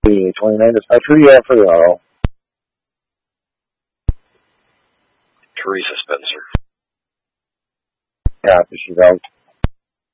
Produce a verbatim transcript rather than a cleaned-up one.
twenty-nine dispatcher, yeah, for the auto. Teresa Spencer. Yeah, she's out.